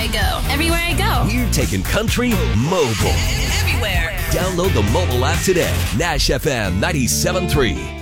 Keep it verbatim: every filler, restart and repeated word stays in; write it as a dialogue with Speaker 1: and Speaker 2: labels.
Speaker 1: go. Everywhere I go.
Speaker 2: We're taking country mobile.
Speaker 1: Everywhere.
Speaker 2: Download the mobile app today. Nash F M ninety-seven point three.